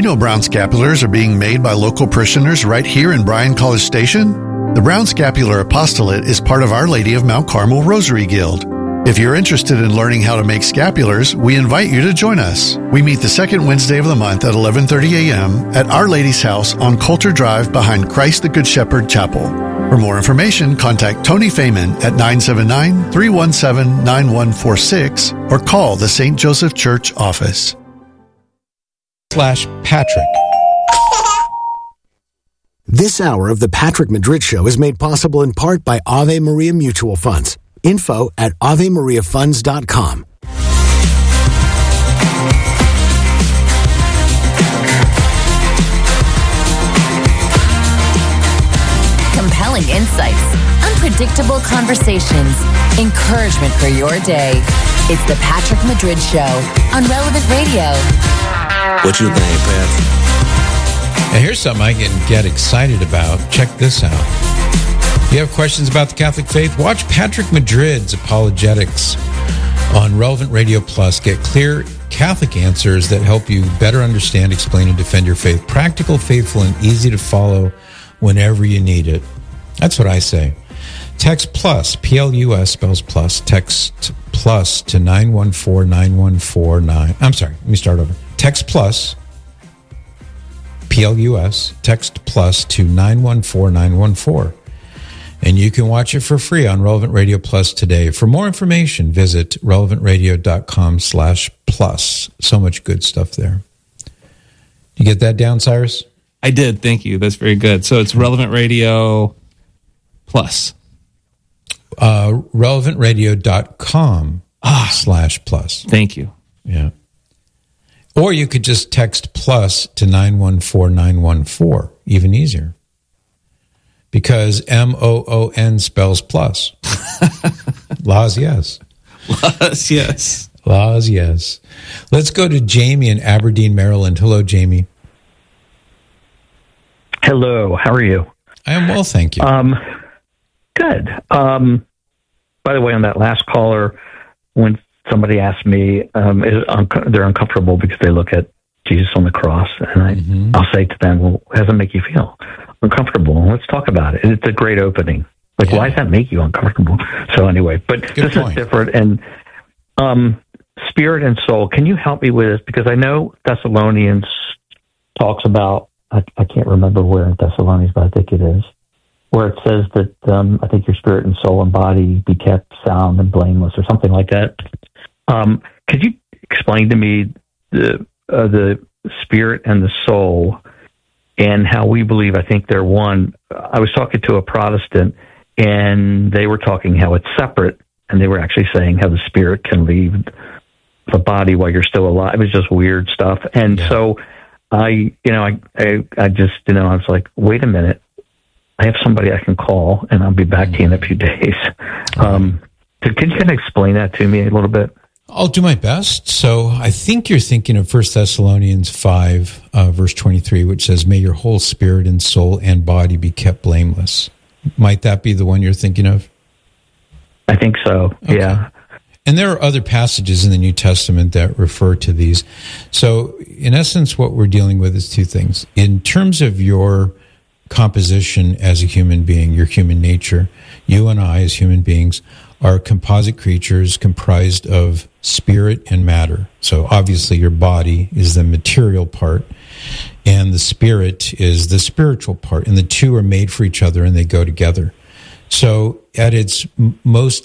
know brown scapulars are being made by local parishioners right here in Bryan College Station? The Brown Scapular Apostolate is part of Our Lady of Mount Carmel Rosary Guild. If you're interested in learning how to make scapulars, we invite you to join us. We meet the second Wednesday of the month at 11:30 a.m. at Our Lady's house on Coulter Drive behind Christ the Good Shepherd Chapel. For more information, contact Tony Feynman at 979-317-9146 or call the St. Joseph Church office. /Patrick. This hour of the Patrick Madrid Show is made possible in part by Ave Maria Mutual Funds. Info at AveMariaFunds.com. Compelling insights, unpredictable conversations, encouragement for your day. It's the Patrick Madrid Show on Relevant Radio. What you think, Pat? Now, here's something I can get excited about. Check this out. If you have questions about the Catholic faith, watch Patrick Madrid's Apologetics on Relevant Radio Plus. Get clear Catholic answers that help you better understand, explain, and defend your faith. Practical, faithful, and easy to follow whenever you need it. That's what I say. Text plus, P-L-U-S spells plus, text plus to 914-9149. I'm sorry, let me start over. Text plus, P-L-U-S, text plus to 914-914. And you can watch it for free on Relevant Radio Plus today. For more information, visit relevantradio.com/plus. So much good stuff there. You get that down, Cyrus? I did. Thank you. That's very good. So it's Relevant Radio Plus. Relevantradio.com/plus. Thank you. Yeah. Or you could just text plus to 914-914. Even easier. Because MOON spells plus. Laws, yes. Laws, yes. Laws, yes. Let's go to Jamie in Aberdeen, Maryland. Hello, Jamie. Hello. How are you? I am well, thank you. Good. By the way, on that last caller, when somebody asked me, they're uncomfortable because they look at Jesus on the cross, and I'll say to them, well, how does it make you feel? Uncomfortable. Let's talk about it. It's a great opening. Like, why does that make you uncomfortable? So anyway, but Good this point. is different. And spirit and soul, can you help me with this? Because I know Thessalonians talks about, I can't remember where in Thessalonians, but I think it is, where it says that I think your spirit and soul and body be kept sound and blameless or something like that. Could you explain to me the spirit and the soul and how we believe, I think they're one. I was talking to a Protestant, and they were talking how it's separate, and they were actually saying how the spirit can leave the body while you're still alive. It was just weird stuff. And so I just, I was like, wait a minute. I have somebody I can call, and I'll be back to you in a few days. Can you kind of explain that to me a little bit? I'll do my best. So I think you're thinking of 1 Thessalonians 5, verse 23, which says, may your whole spirit and soul and body be kept blameless. Might that be the one you're thinking of? I think so, Okay. yeah. And there are other passages in the New Testament that refer to these. So in essence, what we're dealing with is two things. In terms of your composition as a human being, your human nature, you and I as human beings are composite creatures comprised of spirit and matter. So obviously your body is the material part, and the spirit is the spiritual part, and the two are made for each other and they go together. So at its most